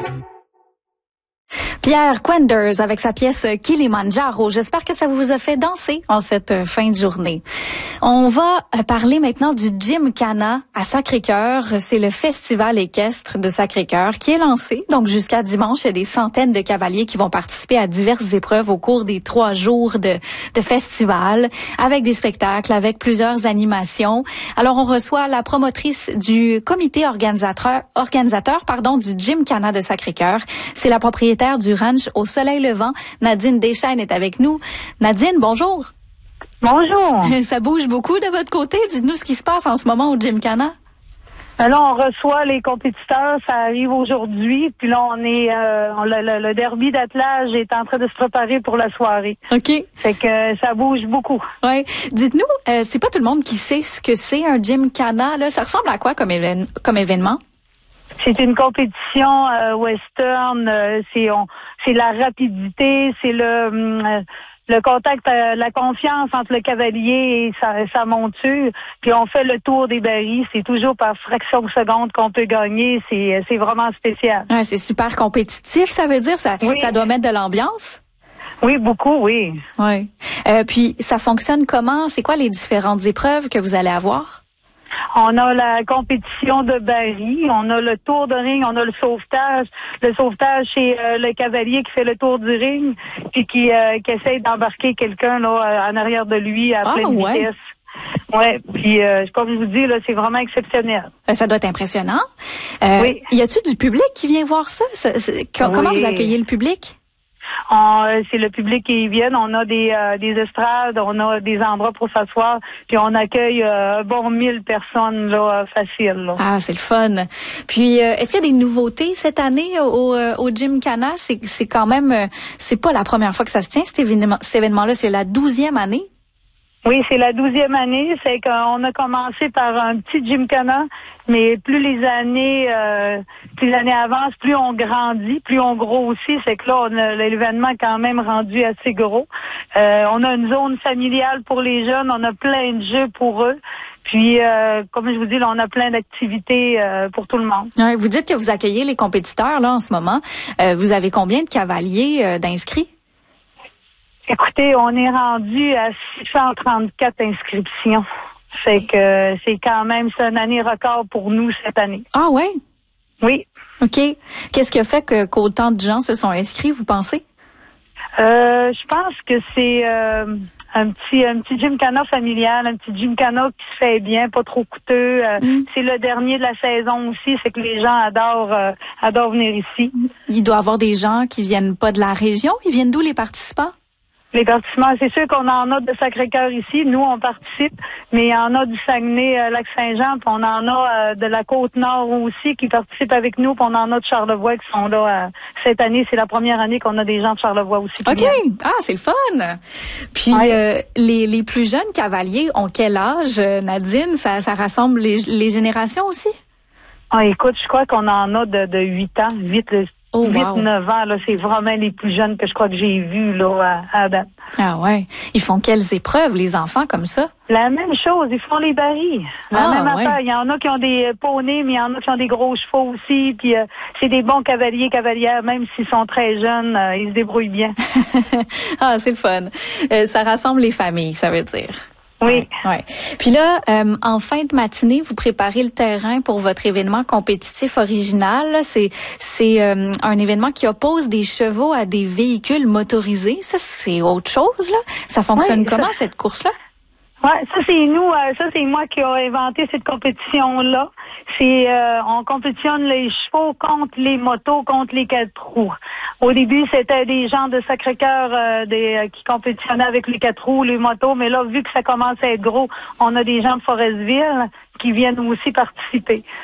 Pierre Quenders avec sa pièce Kilimanjaro. J'espère que ça vous a fait danser en cette fin de journée. On va parler maintenant du Gymkhana à Sacré-Cœur. C'est le festival équestre de Sacré-Cœur qui est lancé. Donc jusqu'à dimanche, il y a des centaines de cavaliers qui vont participer à diverses épreuves au cours des 3 jours de festival, avec des spectacles, avec plusieurs animations. Alors on reçoit la promotrice du comité organisateur du Gymkhana de Sacré-Cœur. C'est la propriétaire du ranch au Soleil Levant. Nadine Deschaines est avec nous. Nadine, bonjour. Bonjour. Ça bouge beaucoup de votre côté. Dites-nous ce qui se passe en ce moment au Gymkhana. Là, on reçoit les compétiteurs. Ça arrive aujourd'hui. Puis là, on est le derby d'attelage est en train de se préparer pour la soirée. OK. Fait que ça bouge beaucoup. Ouais. Dites-nous, c'est pas tout le monde qui sait ce que c'est un Gymkhana. Là, ça ressemble à quoi comme événement? C'est une compétition western. C'est la rapidité. C'est le contact, la confiance entre le cavalier et sa monture. Puis on fait le tour des barils. C'est toujours par fraction de seconde qu'on peut gagner. C'est vraiment spécial. Ouais, c'est super compétitif, ça veut dire? Ça doit mettre de l'ambiance? Oui, beaucoup, oui. Oui. Puis ça fonctionne comment? C'est quoi les différentes épreuves que vous allez avoir? On a la compétition de barils, on a le tour de ring, on a le sauvetage. Le sauvetage, c'est le cavalier qui fait le tour du ring puis qui essaye d'embarquer quelqu'un là en arrière de lui à pleine vitesse. Ouais, puis comme je vous dis là, c'est vraiment exceptionnel. Ça doit être impressionnant. Oui. Y a-t-il du public qui vient voir ça? Comment vous accueillez le public? C'est le public qui vient. On a des estrades, on a des endroits pour s'asseoir, puis on accueille bon 1000 personnes là, facile. Là. Ah, c'est le fun. Puis est-ce qu'il y a des nouveautés cette année au Gymkhana? C'est quand même c'est pas la première fois que ça se tient cet événement-là, c'est la 12e année. Oui, c'est la 12e année. C'est qu'on a commencé par un petit Gymkhana, mais plus les années avancent, plus on grandit, plus on grossit. C'est que là, on a l'événement quand même rendu assez gros. On a une zone familiale pour les jeunes. On a plein de jeux pour eux. Puis, comme je vous dis, là, on a plein d'activités pour tout le monde. Ouais, vous dites que vous accueillez les compétiteurs là en ce moment. Vous avez combien de cavaliers d'inscrits? Écoutez, on est rendu à 634 inscriptions. Fait que c'est quand même une année record pour nous cette année. Ah ouais? Oui. OK. Qu'est-ce qui a fait qu'autant de gens se sont inscrits, vous pensez? Je pense que c'est un petit Gymkhana familial, un petit Gymkhana qui se fait bien, pas trop coûteux. C'est le dernier de la saison aussi, c'est que les gens adorent venir ici. Il doit y avoir des gens qui viennent pas de la région. Ils viennent d'où les participants? Les participants, c'est sûr qu'on en a de Sacré-Cœur ici. Nous, on participe, mais il y en a du Saguenay, Lac-Saint-Jean, puis on en a de la Côte-Nord aussi qui participent avec nous, puis on en a de Charlevoix qui sont là cette année. C'est la première année qu'on a des gens de Charlevoix aussi. OK. Ah, c'est le fun. Puis les plus jeunes cavaliers ont quel âge, Nadine? Ça rassemble les générations aussi? Ah, écoute, je crois qu'on en a de 8 ans, 8-9 ans, là, c'est vraiment les plus jeunes que je crois que j'ai vus là à date. Ah ouais. Ils font quelles épreuves, les enfants, comme ça? La même chose, ils font les barils. La même affaire. Il y en a qui ont des poneys, mais il y en a qui ont des gros chevaux aussi. Puis c'est des bons cavaliers, cavalières, même s'ils sont très jeunes, ils se débrouillent bien. Ah, c'est le fun. Ça rassemble les familles, ça veut dire. Oui. Ouais. Puis là, en fin de matinée, vous préparez le terrain pour votre événement compétitif original. C'est un événement qui oppose des chevaux à des véhicules motorisés. Ça, c'est autre chose, là. Ça fonctionne comment, cette course-là? Ouais, ça c'est moi qui ai inventé cette compétition-là. On compétitionne les chevaux contre les motos, contre les 4 roues. Au début, c'était des gens de Sacré-Cœur qui compétitionnaient avec les 4 roues, les motos, mais là, vu que ça commence à être gros, on a des gens de Forestville qui viennent aussi participer.